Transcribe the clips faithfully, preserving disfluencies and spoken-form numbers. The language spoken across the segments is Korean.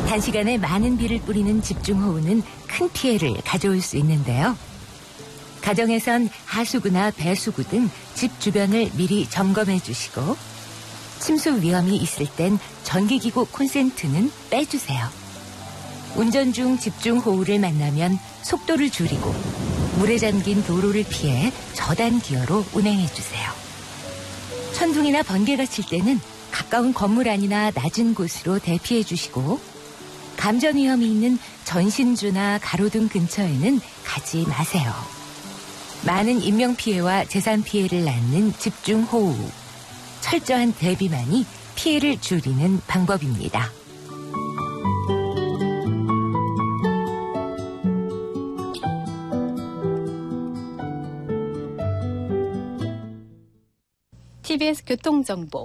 단시간에 많은 비를 뿌리는 집중호우는 큰 피해를 가져올 수 있는데요. 가정에선 하수구나 배수구 등 집 주변을 미리 점검해 주시고 침수 위험이 있을 땐 전기기구 콘센트는 빼주세요. 운전 중 집중호우를 만나면 속도를 줄이고 물에 잠긴 도로를 피해 저단 기어로 운행해 주세요. 천둥이나 번개가 칠 때는 가까운 건물 안이나 낮은 곳으로 대피해 주시고 감전 위험이 있는 전신주나 가로등 근처에는 가지 마세요. 많은 인명피해와 재산 피해를 낳는 집중호우. 철저한 대비만이 피해를 줄이는 방법입니다. 티비에스 교통정보.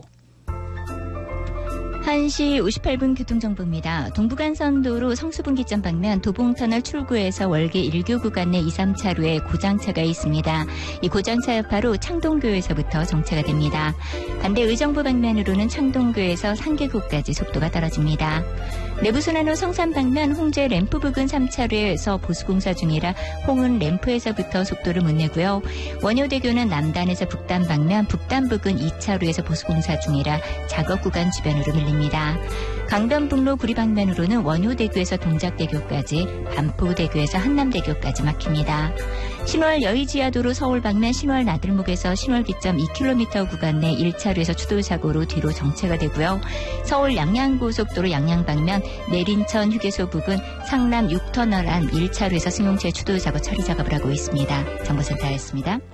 한 시 오십팔 분 교통정보입니다. 동부간선도로 성수분기점 방면 도봉터널 출구에서 월계 일 교 구간 내 이, 삼 차로에 고장차가 있습니다. 이 고장차 여파로 창동교에서부터 정체가 됩니다. 반대 의정부 방면으로는 창동교에서 상계구까지 속도가 떨어집니다. 내부순환로 성산 방면 홍제 램프 부근 삼 차로에서 보수공사 중이라 홍은 램프에서부터 속도를 못 내고요. 원효대교는 남단에서 북단 방면 북단 부근 이 차로에서 보수공사 중이라 작업 구간 주변으로 밀립니다. 강변북로 구리 방면으로는 원효대교에서 동작대교까지, 반포대교에서 한남대교까지 막힙니다. 신월 여의지하도로 서울 방면 신월 나들목에서 신월기점 이 킬로미터 구간 내 일 차로에서 추돌사고로 뒤로 정체가 되고요. 서울 양양고속도로 양양 방면 내린천 휴게소 부근 상남 육 터널 안 일 차로에서 승용차 추돌사고 처리 작업을 하고 있습니다. 정보센터였습니다.